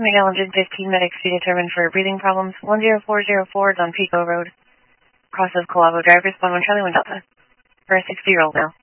Miguel 115 medics to be determined for breathing problems. 10404 is on Pico Road. Cross of Colabo. Driver respond 1 Charlie 1 Delta. For a 60-year-old male.